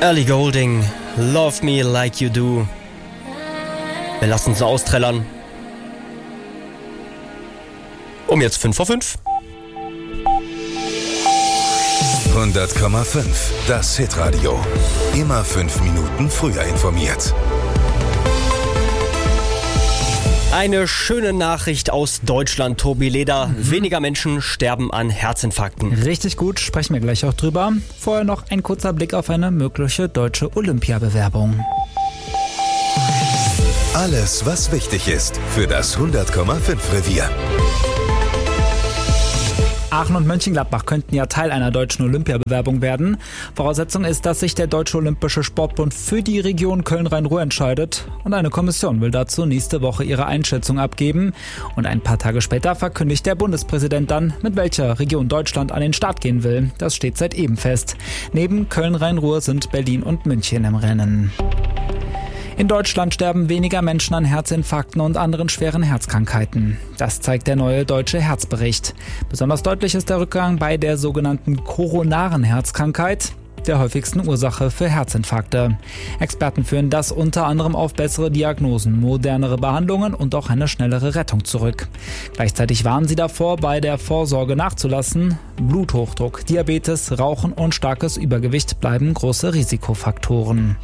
Ellie Goulding, Love Me Like You Do. Wir lassen uns austrällern. Um jetzt 5 vor 5. 100,5. Das Hitradio. Immer 5 Minuten früher informiert. Eine schöne Nachricht aus Deutschland, Tobi Leder. Weniger Menschen sterben an Herzinfarkten. Richtig gut, sprechen wir gleich auch drüber. Vorher noch ein kurzer Blick auf eine mögliche deutsche Olympiabewerbung. Alles, was wichtig ist für das 100,5 Revier. Aachen und Mönchengladbach könnten ja Teil einer deutschen Olympiabewerbung werden. Voraussetzung ist, dass sich der Deutsche Olympische Sportbund für die Region Köln-Rhein-Ruhr entscheidet. Und eine Kommission will dazu nächste Woche ihre Einschätzung abgeben. Und ein paar Tage später verkündigt der Bundespräsident dann, mit welcher Region Deutschland an den Start gehen will. Das steht seit eben fest. Neben Köln-Rhein-Ruhr sind Berlin und München im Rennen. In Deutschland sterben weniger Menschen an Herzinfarkten und anderen schweren Herzkrankheiten. Das zeigt der neue deutsche Herzbericht. Besonders deutlich ist der Rückgang bei der sogenannten koronaren Herzkrankheit, der häufigsten Ursache für Herzinfarkte. Experten führen das unter anderem auf bessere Diagnosen, modernere Behandlungen und auch eine schnellere Rettung zurück. Gleichzeitig warnen sie davor, bei der Vorsorge nachzulassen. Bluthochdruck, Diabetes, Rauchen und starkes Übergewicht bleiben große Risikofaktoren.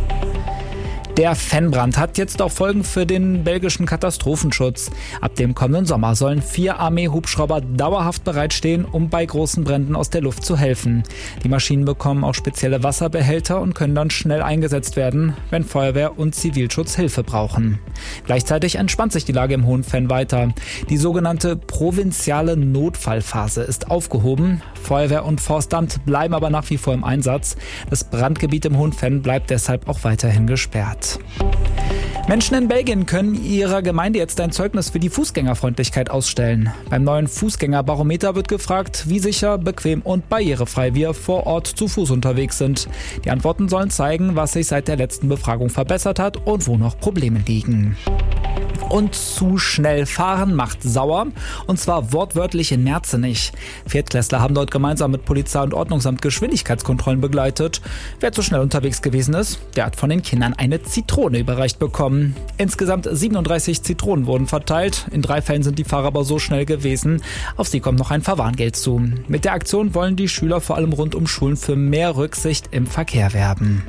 Der Fennbrand hat jetzt auch Folgen für den belgischen Katastrophenschutz. Ab dem kommenden Sommer sollen 4 Armee-Hubschrauber dauerhaft bereitstehen, um bei großen Bränden aus der Luft zu helfen. Die Maschinen bekommen auch spezielle Wasserbehälter und können dann schnell eingesetzt werden, wenn Feuerwehr und Zivilschutz Hilfe brauchen. Gleichzeitig entspannt sich die Lage im Hohen-Venn weiter. Die sogenannte provinziale Notfallphase ist aufgehoben. Feuerwehr und Forstamt bleiben aber nach wie vor im Einsatz. Das Brandgebiet im Hohen-Venn bleibt deshalb auch weiterhin gesperrt. Menschen in Belgien können ihrer Gemeinde jetzt ein Zeugnis für die Fußgängerfreundlichkeit ausstellen. Beim neuen Fußgängerbarometer wird gefragt, wie sicher, bequem und barrierefrei wir vor Ort zu Fuß unterwegs sind. Die Antworten sollen zeigen, was sich seit der letzten Befragung verbessert hat und wo noch Probleme liegen. Und zu schnell fahren macht sauer, und zwar wortwörtlich in Merzenich. Viertklässler haben dort gemeinsam mit Polizei und Ordnungsamt Geschwindigkeitskontrollen begleitet. Wer zu schnell unterwegs gewesen ist, der hat von den Kindern eine Zitrone überreicht bekommen. Insgesamt 37 Zitronen wurden verteilt. In 3 Fällen sind die Fahrer aber so schnell gewesen. Auf sie kommt noch ein Verwarngeld zu. Mit der Aktion wollen die Schüler vor allem rund um Schulen für mehr Rücksicht im Verkehr werben.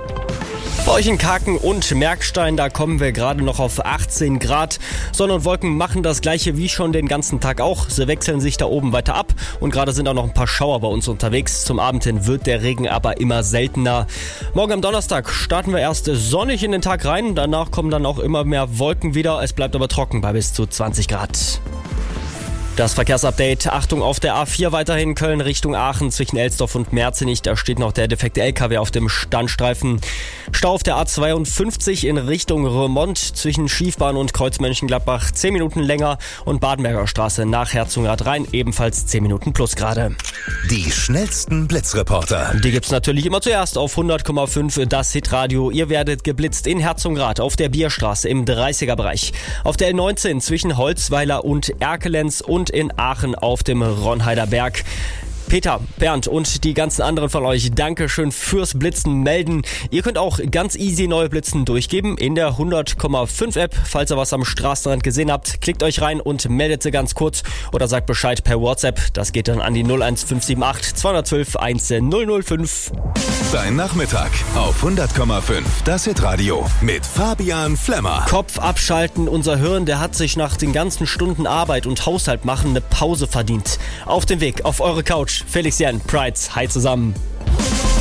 Bei euch in Kaken und Merkstein, da kommen wir gerade noch auf 18 Grad. Sonne und Wolken machen das gleiche wie schon den ganzen Tag auch. Sie wechseln sich da oben weiter ab und gerade sind auch noch ein paar Schauer bei uns unterwegs. Zum Abend hin wird der Regen aber immer seltener. Morgen am Donnerstag starten wir erst sonnig in den Tag rein. Danach kommen dann auch immer mehr Wolken wieder. Es bleibt aber trocken bei bis zu 20 Grad. Das Verkehrsupdate. Achtung auf der A4 weiterhin Köln Richtung Aachen zwischen Elsdorf und Merzenich. Da steht noch der defekte LKW auf dem Standstreifen. Stau auf der A52 in Richtung Remont zwischen Schiefbahn und Kreuz Mönchengladbach 10 Minuten länger und Badenberger Straße nach Herzogenrath Rhein ebenfalls 10 Minuten plus gerade. Die schnellsten Blitzreporter. Die gibt's natürlich immer zuerst auf 100,5 das Hitradio. Ihr werdet geblitzt in Herzogenrath auf der Bierstraße im 30er-Bereich. Auf der L19 zwischen Holzweiler und Erkelenz und in Aachen auf dem Ronheider Berg. Peter, Bernd und die ganzen anderen von euch, Dankeschön fürs Blitzen melden. Ihr könnt auch ganz easy neue Blitzen durchgeben in der 100,5 App. Falls ihr was am Straßenrand gesehen habt, klickt euch rein und meldet sie ganz kurz oder sagt Bescheid per WhatsApp. Das geht dann an die 01578 212 10005. Dein Nachmittag auf 100,5 das Hitradio mit Fabian Flemmer. Kopf abschalten, unser Hirn, der hat sich nach den ganzen Stunden Arbeit und Haushalt machen eine Pause verdient. Auf dem Weg auf eure Couch. Felix Jan, Prides, hi zusammen.